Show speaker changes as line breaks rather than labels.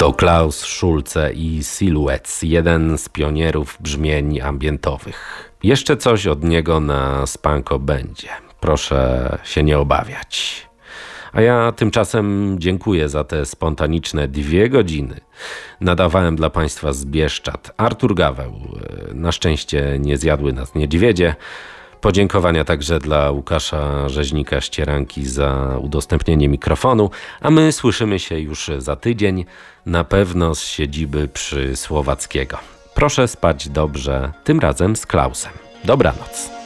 To Klaus Schulze i Silhouettes, jeden z pionierów brzmień ambientowych. Jeszcze coś od niego na Spanko będzie. Proszę się nie obawiać. A ja tymczasem dziękuję za te spontaniczne 2 godziny. Nadawałem dla Państwa z Bieszczad. Artur Gaweł. Na szczęście nie zjadły nas niedźwiedzie. Podziękowania także dla Łukasza Rzeźnika-Ścieranki za udostępnienie mikrofonu, a my słyszymy się już za tydzień, na pewno z siedziby przy Słowackiego. Proszę spać dobrze, tym razem z Klausem. Dobranoc.